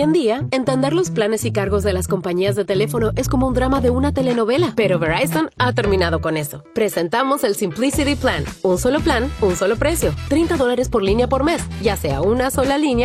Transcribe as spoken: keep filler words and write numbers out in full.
en día, entender los planes y cargos de las compañías de teléfono es como un drama de una telenovela. Pero Verizon ha terminado con eso. Presentamos el Simplicity Plan. Un solo plan, un solo precio. treinta dólares por línea por mes, ya sea una sola línea